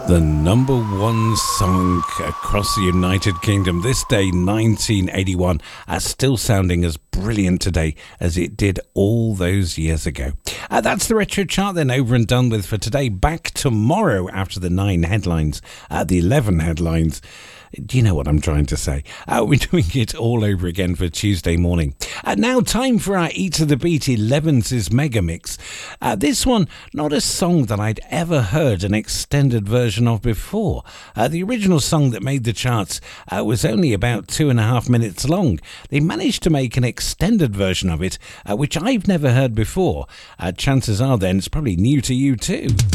The number one song across the United Kingdom this day, 1981, still sounding as brilliant today as it did all those years ago. That's the Retro Chart then over and done with for today. Back tomorrow after the 9 headlines, the 11 headlines. Do you know what I'm trying to say? We're doing it all over again for Tuesday morning. Now time for our Eat to the Beat 11's Mega Mix. This one, not a song that I'd ever heard an extended version of before. The original song that made the charts was only about 2.5 minutes long. They managed to make an extended version of it, which I've never heard before. Chances are then it's probably new to you too.